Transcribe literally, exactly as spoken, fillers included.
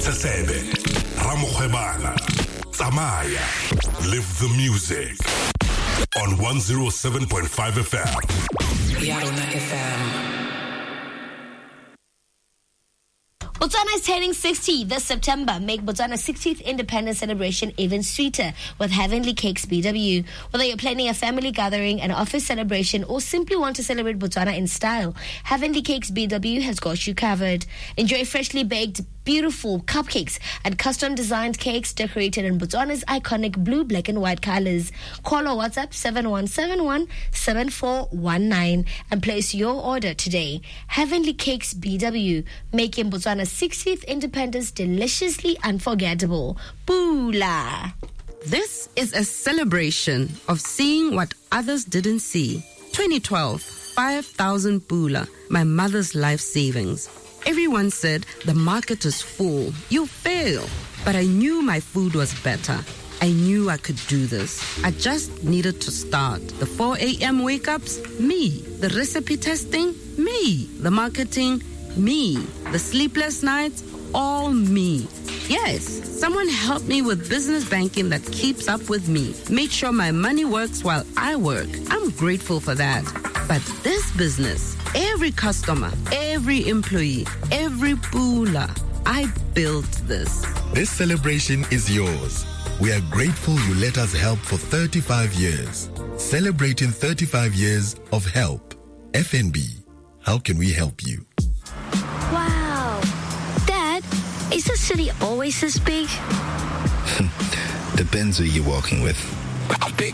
Tsebe, Ramokgwebana, Tsamaya. Live the music on one oh seven point five F M. Yarona F M. Botswana is turning sixty this September. Make Botswana's sixtieth independence celebration even sweeter with Heavenly Cakes B W. Whether you're planning a family gathering, an office celebration, or simply want to celebrate Botswana in style, Heavenly Cakes B W has got you covered. Enjoy freshly baked, beautiful cupcakes and custom designed cakes decorated in Botswana's iconic blue, black and white colors. Call or WhatsApp seven one seven one, seven four one nine and place your order today. Heavenly Cakes B W, making Botswana's sixtieth independence deliciously unforgettable. Pula! This is a celebration of seeing what others didn't see. twenty twelve, five thousand Pula, my mother's life savings. Everyone said the market is full, you fail. But I knew my food was better. I knew I could do this. I just needed to start. The four a.m. wake-ups, me. The recipe testing, me. The marketing, me. The sleepless nights, all me. Yes, someone helped me with business banking that keeps up with me. Made sure my money works while I work. I'm grateful for that. But this business, every customer, every employee, every Pula, I built this. This celebration is yours. We are grateful you let us help for thirty-five years. Celebrating thirty-five years of help. F N B, how can we help you? Wow. Dad, is the city always this big? Depends who you're walking with. Big